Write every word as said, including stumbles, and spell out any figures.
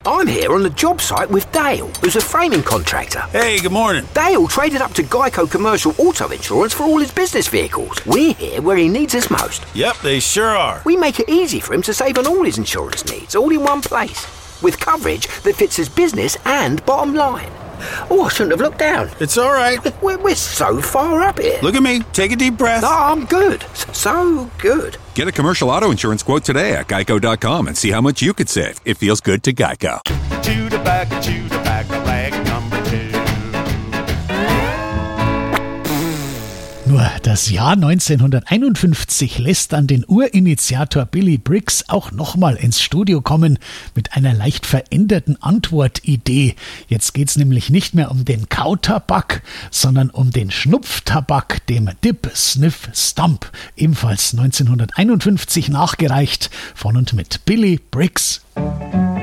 I'm here on the job site with Dale, who's a framing contractor. Hey, good morning. Dale traded up to Geico Commercial Auto Insurance for all his business vehicles. We're here where he needs us most. Yep, they sure are. We make it easy for him to save on all his insurance needs, all in one place, with coverage that fits his business and bottom line. Oh, I shouldn't have looked down. It's all right. We're, we're so far up here. Look at me. Take a deep breath. Oh, I'm good. So good. Get a commercial auto insurance quote today at geico dot com and see how much you could save. It feels good to Geico. Chew tobacco, chew tobacco, flag number two. Nur das Jahr neunzehnhunderteinundfünfzig lässt dann den Urinitiator Billy Briggs auch nochmal ins Studio kommen mit einer leicht veränderten Antwortidee. Jetzt geht's nämlich nicht mehr um den Kautabak, sondern um den Schnupftabak, dem Dip, Sniff, Stump, ebenfalls neunzehnhunderteinundfünfzig nachgereicht von und mit Billy Briggs.